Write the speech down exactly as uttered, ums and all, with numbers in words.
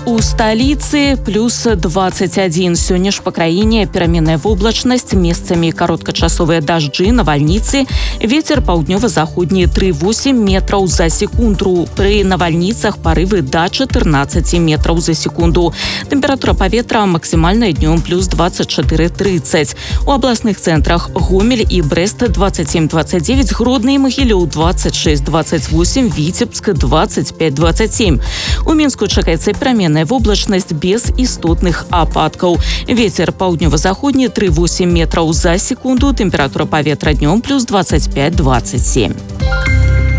У столице плюс двадцать один. Сегодня ж по краине переменная облачность, местами короткочасовые дожди, навальницы. Ветер паўднёва-заходні три восемь метров за секунду. При навальницах порывы до четырнадцати метров за секунду. Температура поветра максимальная днем плюс двадцать четыре тридцать. У областных центрах Гомель и Брест двадцать семь двадцать девять, Гродно и Могилев двадцать шесть двадцать восемь, Витебск двадцать пять двадцать семь. У Минску чакаецца переменная в облачность без істотных ападкаў. Ветер паўднёва-заходні три восемь метров за секунду. Температура поветра днем плюс двадцать пять двадцать семь.